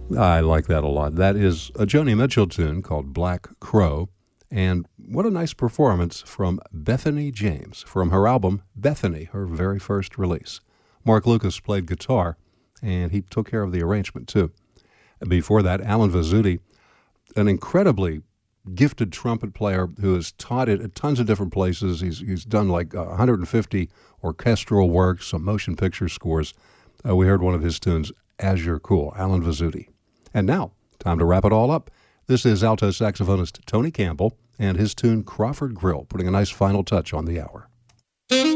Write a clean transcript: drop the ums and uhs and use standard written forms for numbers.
I like that a lot. That is a Joni Mitchell tune called Black Crow. And what a nice performance from Bethany James from her album Bethany, her very first release. Mark Lucas played guitar, and he took care of the arrangement too. Before that, Alan Vizzuti, an incredibly gifted trumpet player who has taught it at tons of different places. He's done like 150 orchestral works, some motion picture scores. We heard one of his tunes, As You're Cool, Alan Vizzuti. And now, time to wrap it all up. This is alto saxophonist Tony Campbell and his tune Crawford Grill, putting a nice final touch on the hour.